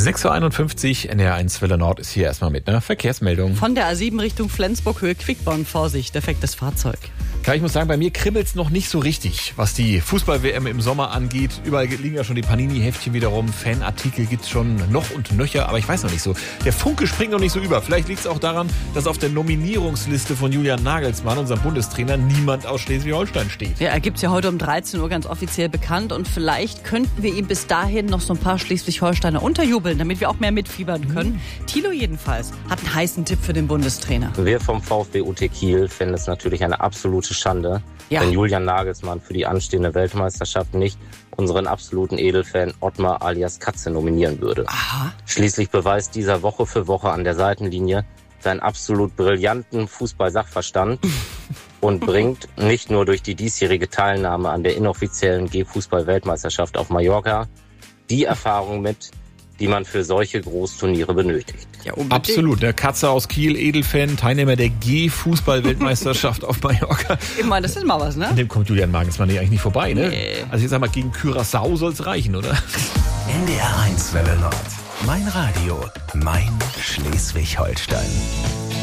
6.51 Uhr, NDR1 Welle Nord ist hier erstmal mit einer Verkehrsmeldung. Von der A7 Richtung Flensburg, Höhe Quickborn, Vorsicht, defektes Fahrzeug. Klar, ich muss sagen, bei mir kribbelt's noch nicht so richtig, was die Fußball-WM im Sommer angeht. Überall liegen ja schon die Panini-Heftchen wieder rum, Fanartikel gibt's schon noch und nöcher, aber ich weiß noch nicht so. Der Funke springt noch nicht so über. Vielleicht liegt's auch daran, dass auf der Nominierungsliste von Julian Nagelsmann, unserem Bundestrainer, niemand aus Schleswig-Holstein steht. Ja, er gibt's ja heute um 13 Uhr ganz offiziell bekannt und vielleicht könnten wir ihm bis dahin noch so ein paar Schleswig-Holsteiner unterjubeln, damit wir auch mehr mitfiebern können. Thilo jedenfalls hat einen heißen Tipp für den Bundestrainer. Wir vom VfB UT Kiel finden es natürlich eine absolute Schande, wenn Julian Nagelsmann für die anstehende Weltmeisterschaft nicht unseren absoluten Edelfan Ottmar alias Katze nominieren würde. Aha. Schließlich beweist dieser Woche für Woche an der Seitenlinie seinen absolut brillanten Fußball-Sachverstand und bringt nicht nur durch die diesjährige Teilnahme an der inoffiziellen G-Fußball-Weltmeisterschaft auf Mallorca die Erfahrung mit, die man für solche Großturniere benötigt. Ja, unbedingt. Absolut. Der Katze aus Kiel, Edelfan, Teilnehmer der G-Fußball-Weltmeisterschaft auf Mallorca. Ich meine, das ist mal was, ne? An dem kommt Julian Nagelsmann eigentlich nicht vorbei, ne? Nee. Also ich sag mal, gegen Curaçao soll's reichen, oder? NDR1 Welle Nord. Mein Radio, mein Schleswig-Holstein.